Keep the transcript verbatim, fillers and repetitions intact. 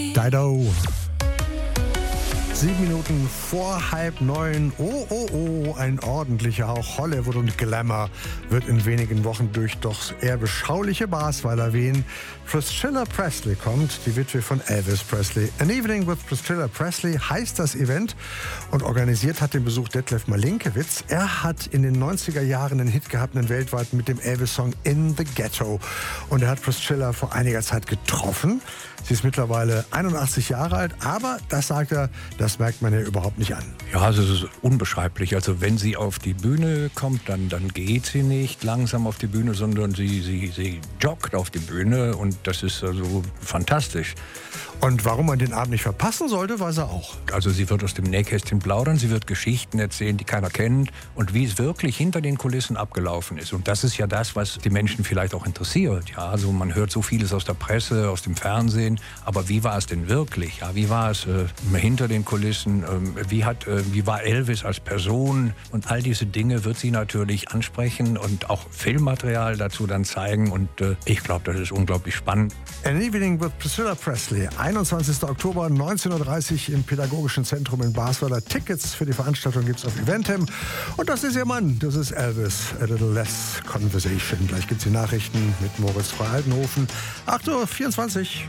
Dido. Sieben Minuten vor halb neun. Oh, oh, oh, ein ordentlicher Hauch Hollywood und Glamour wird in wenigen Wochen durch das eher beschauliche Basweiler wehen. Priscilla Presley kommt, die Witwe von Elvis Presley. An Evening with Priscilla Presley heißt das Event und organisiert hat den Besuch Detlef Malinkewitz. Er hat in den neunziger Jahren einen Hit gehabt, einen weltweiten mit dem Elvis-Song In the Ghetto. Und er hat Priscilla vor einiger Zeit getroffen. Sie ist mittlerweile einundachtzig Jahre alt, aber das sagt er, das merkt man ja überhaupt nicht an. Ja, also es ist unbeschreiblich. Also wenn sie auf die Bühne kommt, dann, dann geht sie nicht langsam auf die Bühne, sondern sie, sie, sie joggt auf die Bühne und das ist also fantastisch. Und warum man den Abend nicht verpassen sollte, weiß er auch. Also sie wird aus dem Nähkästchen plaudern, sie wird Geschichten erzählen, die keiner kennt und wie es wirklich hinter den Kulissen abgelaufen ist. Und das ist ja das, was die Menschen vielleicht auch interessiert. Ja, also man hört so vieles aus der Presse, aus dem Fernsehen, aber wie war es denn wirklich? Ja, wie war es äh, hinter den Kulissen? Ähm, wie, hat, äh, wie war Elvis als Person? Und all diese Dinge wird sie natürlich ansprechen und auch Filmmaterial dazu dann zeigen. Und äh, ich glaube, das ist unglaublich spannend. An Evening with Priscilla Presley, einundzwanzigster Oktober, neunzehn Uhr dreißig im Pädagogischen Zentrum in Basweiler. Tickets für die Veranstaltung gibt es auf Eventim. Und das ist Ihr Mann, das ist Elvis. A little less conversation. Gleich gibt es die Nachrichten mit Moritz Frey-Altenhofen. acht Uhr vierundzwanzig.